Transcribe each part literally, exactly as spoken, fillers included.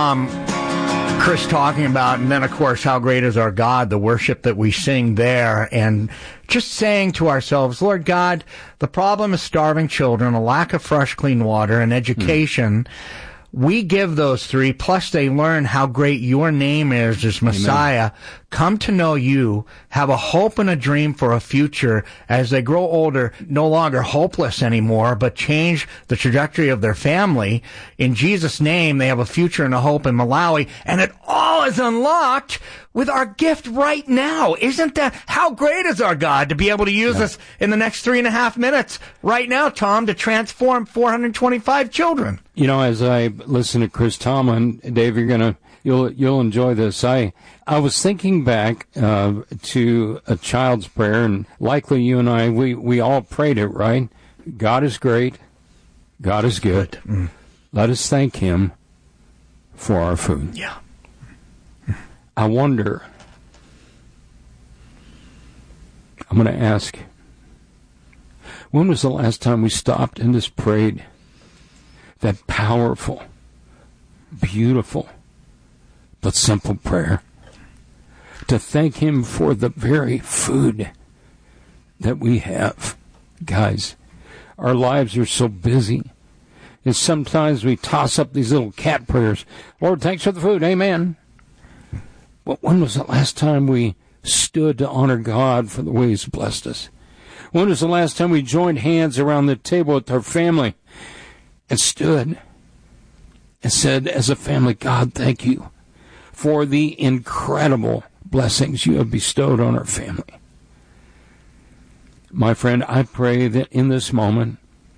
um, Chris talking about, and then, of course, how great is our God, the worship that we sing there, and just saying to ourselves, Lord God, the problem is starving children, a lack of fresh, clean water, and education. Mm. We give those three, plus they learn how great your name is as Messiah, Amen. Come to know you, have a hope and a dream for a future as they grow older, no longer hopeless anymore, but change the trajectory of their family. In Jesus' name, they have a future and a hope in Malawi, and it all is unlocked with our gift right now. Isn't that, how great is our God to be able to use yeah. us in the next three and a half minutes right now, Tom, to transform four hundred twenty-five children? You know, as I listen to Chris Tomlin, Dave, you're going to, you'll, you'll enjoy this. I, I was thinking back, uh, to a child's prayer, and likely you and I, we, we all prayed it, right? God is great. God is good. good. Mm. Let us thank him for our food. Yeah. I wonder, I'm going to ask, when was the last time we stopped and just prayed that powerful, beautiful, but simple prayer to thank him for the very food that we have? Guys, our lives are so busy, and sometimes we toss up these little cat prayers. Lord, thanks for the food. Amen. But when was the last time we stood to honor God for the way he's blessed us? When was the last time we joined hands around the table with our family and stood and said, as a family, God, thank you for the incredible blessings you have bestowed on our family? My friend, I pray that in this moment,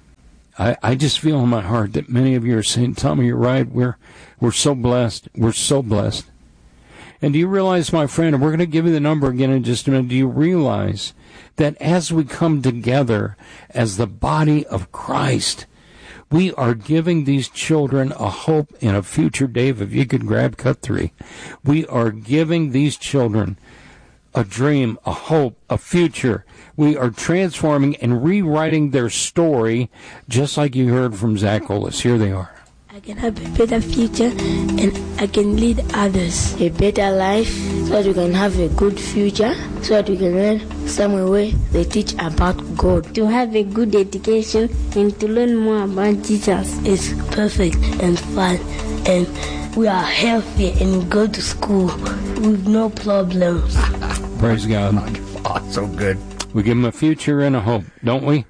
I, I just feel in my heart that many of you are saying, Tommy, you're right. We're, we're so blessed. We're so blessed. And do you realize, my friend, and we're going to give you the number again in just a minute, do you realize that as we come together as the body of Christ, we are giving these children a hope and a future? Dave, if you could grab cut three. We are giving these children a dream, a hope, a future. We are transforming and rewriting their story, just like you heard from Zach Olis. Here they are. I can have a better future and I can lead others a better life so that we can have a good future, so that we can learn somewhere where they teach about God. To have a good education and to learn more about Jesus is perfect and fun, and we are healthy and go to school with no problems. Praise God. Oh, so good. We give them a future and a hope, don't we?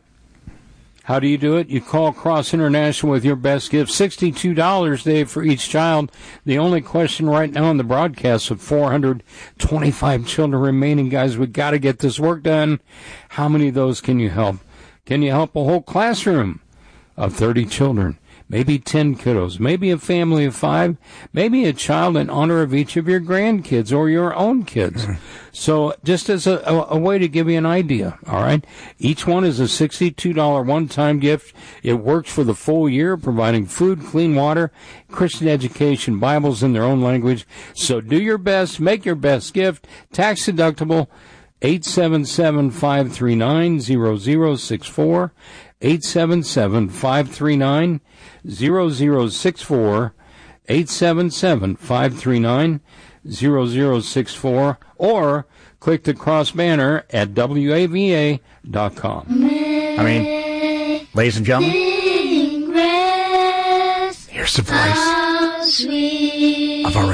How do you do it? You call Cross International with your best gift. sixty-two dollars, Dave, for each child. The only question right now on the broadcast with four hundred twenty-five children remaining, guys, we got to get this work done. How many of those can you help? Can you help a whole classroom of thirty children? Maybe ten kiddos, maybe a family of five, maybe a child in honor of each of your grandkids or your own kids. So just as a, a, a way to give you an idea, all right? Each one is a sixty-two dollars one-time gift. It works for the full year, providing food, clean water, Christian education, Bibles in their own language. So do your best, make your best gift, tax deductible, eight seven seven, five three nine, zero zero six four, eight seven seven, five three nine, zero zero six four, eight seven seven, five three nine, zero zero six four, or click the cross banner at W A V A dot com. I mean, ladies and gentlemen, here's the voice.